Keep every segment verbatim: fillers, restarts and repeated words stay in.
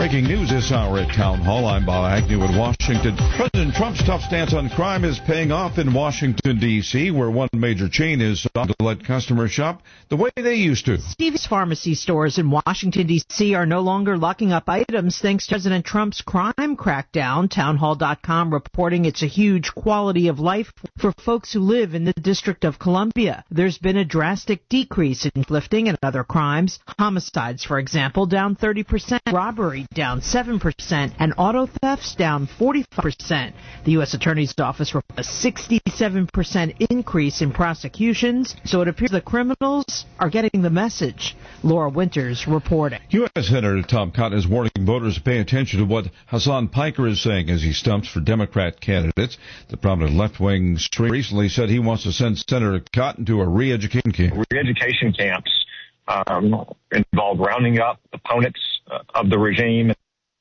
Breaking news this hour at Town Hall. I'm Bob Agnew in Washington. President Trump's tough stance on crime is paying off in Washington, D C, where one major chain is to let customers shop the way they used to. Stevie's pharmacy stores in Washington, D C are no longer locking up items thanks to President Trump's crime crackdown. Townhall dot com reporting it's a huge quality of life for folks who live in the District of Columbia. There's been a drastic decrease in lifting and other crimes. Homicides, for example, down thirty percent. Robbery down seven percent, and auto thefts down forty-five percent. The U S Attorney's Office reported a sixty-seven percent increase in prosecutions, so it appears the criminals are getting the message. Laura Winters reporting. U S Senator Tom Cotton is warning voters to pay attention to what Hassan Piker is saying as he stumps for Democrat candidates. The prominent left-wing stream recently said he wants to send Senator Cotton to a re-education camp. Re-education camps um, involve rounding up opponents uh, of the regime,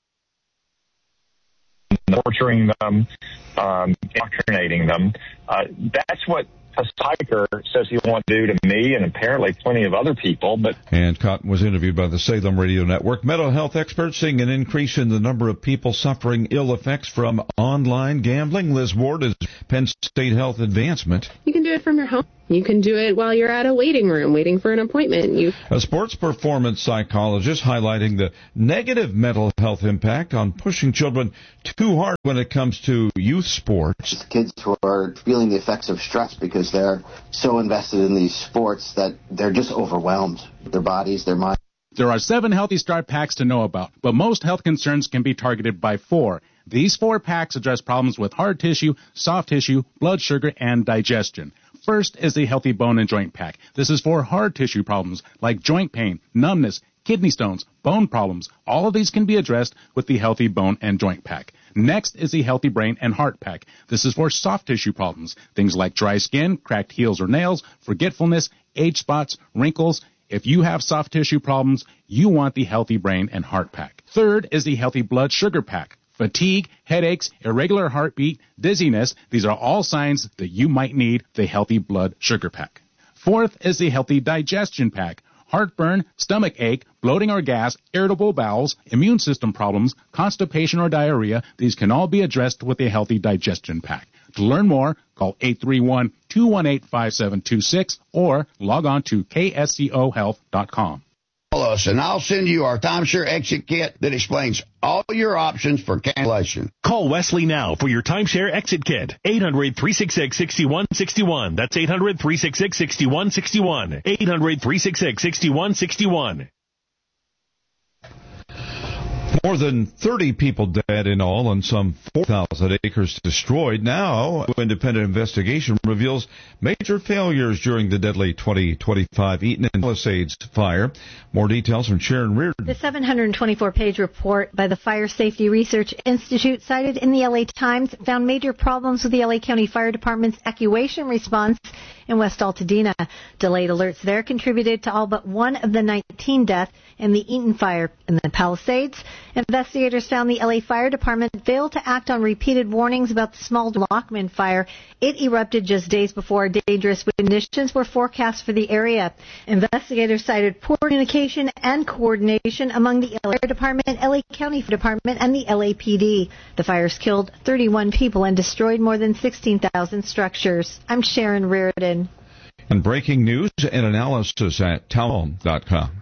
torturing them, um, indoctrinating them. Uh, that's what Piker says he won't do to me and apparently plenty of other people. But And Cotton was interviewed by the Salem Radio Network. Mental health experts seeing an increase in the number of people suffering ill effects from online gambling. Liz Ward is Penn State Health Advancement. You can do it from your home. You can do it while you're at a waiting room waiting for an appointment. You A sports performance psychologist highlighting the negative mental health impact on pushing children too hard when it comes to youth sports. Kids who are feeling the effects of stress because they're so invested in these sports that they're just overwhelmed. Their bodies, their minds. There are seven Healthy Start packs to know about, but most health concerns can be targeted by four. These four packs address problems with hard tissue, soft tissue, blood sugar, and digestion. First is the Healthy Bone and Joint Pack. This is for hard tissue problems like joint pain, numbness, kidney stones, bone problems. All of these can be addressed with the Healthy Bone and Joint Pack. Next is the Healthy Brain and Heart Pack. This is for soft tissue problems, things like dry skin, cracked heels or nails, forgetfulness, age spots, wrinkles. If you have soft tissue problems, you want the Healthy Brain and Heart Pack. Third is the Healthy Blood Sugar Pack. Fatigue, headaches, irregular heartbeat, dizziness, these are all signs that you might need the Healthy Blood Sugar Pack. Fourth is the Healthy Digestion Pack. Heartburn, stomach ache, bloating or gas, irritable bowels, immune system problems, constipation or diarrhea, these can all be addressed with the Healthy Digestion Pack. To learn more, call eight three one, two one eight, five seven two six or log on to k s c o health dot com. Call us, and I'll send you our timeshare exit kit that explains all your options for cancellation. Call Wesley now for your timeshare exit kit. eight hundred, three six six, six one six one. That's eight hundred, three six six, six one six one. eight hundred, three six six, six one six one. More than thirty people dead in all and some four thousand acres destroyed. Now, an independent investigation reveals major failures during the deadly twenty twenty-five Eaton and Palisades fire. More details from Sharon Reardon. The seven hundred twenty-four page report by the Fire Safety Research Institute cited in the L A Times found major problems with the L A County Fire Department's evacuation response in West Altadena. Delayed alerts there contributed to all but one of the nineteen deaths in the Eaton fire. In the Palisades, investigators found the L A Fire Department failed to act on repeated warnings about the small Lockman fire. It erupted just days before dangerous conditions were forecast for the area. Investigators cited poor communication and coordination among the L A Fire Department, L A County Fire Department, and the L A P D. The fires killed thirty-one people and destroyed more than sixteen thousand structures. I'm Sharon Reardon. And breaking news and analysis at townhall dot com.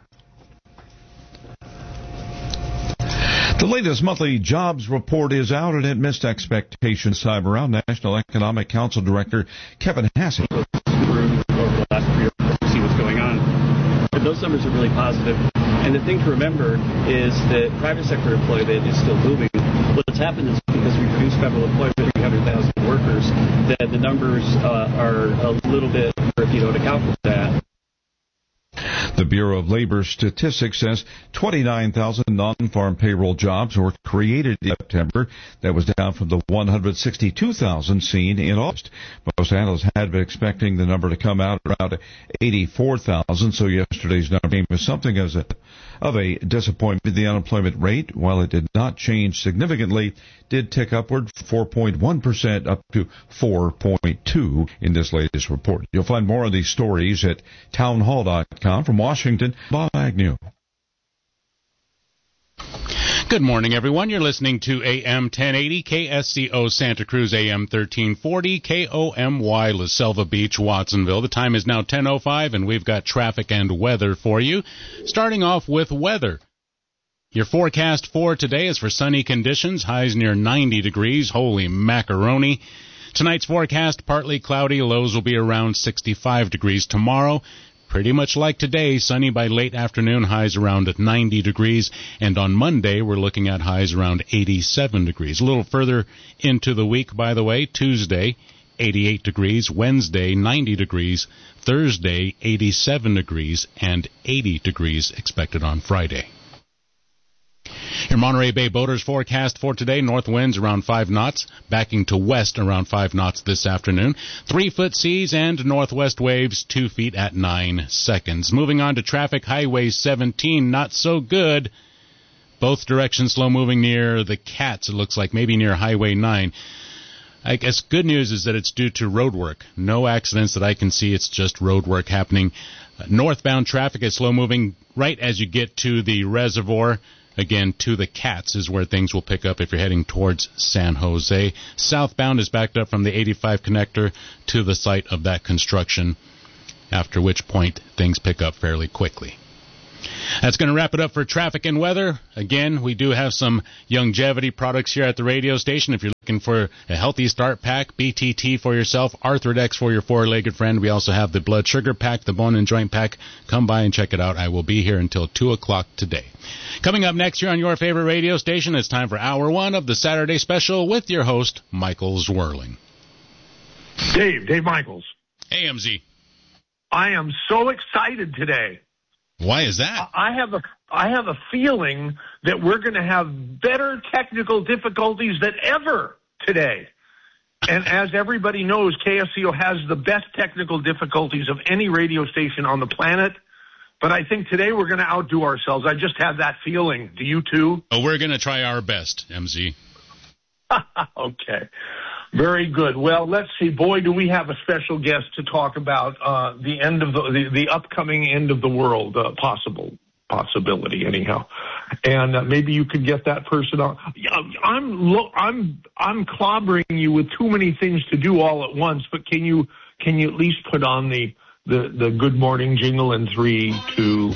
The latest monthly jobs report is out, and it missed expectations. Time around, National Economic Council Director Kevin Hassey. Over the last three years to see what's going on. And those numbers are really positive. And the thing to remember is that private sector employment is still booming. What's happened is because we produce federal employment, three hundred thousand workers, that the numbers uh, are a little bit, if you don't account for that. The Bureau of Labor Statistics says twenty-nine thousand non-farm payroll jobs were created in September. That was down from the one hundred sixty-two thousand seen in August. Most analysts had been expecting the number to come out around eighty-four thousand, so yesterday's number came as something as a, of a disappointment. The unemployment rate, while it did not change significantly, did tick upward four point one percent up to four point two in this latest report. You'll find more of these stories at townhall dot com. From Washington, Bob Agnew. Good Good morning, everyone. You're listening to A M ten eighty, K S C O Santa Cruz, A M thirteen forty, K O M Y La Selva Beach, Watsonville. The time is now ten oh five, and we've got traffic and weather for you. Starting off with weather. Your forecast for today is for sunny conditions, highs near ninety degrees. Holy macaroni. Tonight's forecast, partly cloudy, lows will be around sixty-five degrees. Tomorrow, pretty much like today, sunny by late afternoon, highs around at ninety degrees. And on Monday, we're looking at highs around eighty-seven degrees. A little further into the week, by the way, Tuesday, eighty-eight degrees. Wednesday, ninety degrees. Thursday, eighty-seven degrees. And eighty degrees expected on Friday. Your Monterey Bay boaters forecast for today, north winds around five knots, backing to west around five knots this afternoon. Three-foot seas and northwest waves, two feet at nine seconds. Moving on to traffic, Highway seventeen, not so good. Both directions slow-moving near the Cats, it looks like, maybe near Highway nine. I guess good news is that it's due to road work. No accidents that I can see, it's just road work happening. Uh, northbound traffic is slow-moving right as you get to the reservoir. Again, to the Cats is where things will pick up if you're heading towards San Jose. Southbound is backed up from the eighty-five connector to the site of that construction, after which point things pick up fairly quickly. That's going to wrap it up for traffic and weather. Again, we do have some longevity products here at the radio station. If you're looking for a healthy start pack, B T T for yourself, Arthrodex for your four-legged friend. We also have the blood sugar pack, the bone and joint pack. Come by and check it out. I will be here until two o'clock today. Coming up next here on your favorite radio station, it's time for Hour one of the Saturday Special with your host, Michael Zwerling. Dave, Dave Michaels. Hey, M Z. I am so excited today. Why is that? I have a I have a feeling that we're going to have better technical difficulties than ever today. And as everybody knows, K S C O has the best technical difficulties of any radio station on the planet. But I think today we're going to outdo ourselves. I just have that feeling. Do you too? Oh, we're going to try our best, M Z. Okay. Very good. Well, let's see. Boy, do we have a special guest to talk about uh, the end of the, the the upcoming end of the world, uh, possible possibility, anyhow. And uh, maybe you could get that person on. I'm lo- I'm I'm clobbering you with too many things to do all at once. But can you can you at least put on the the the good morning jingle in three, two.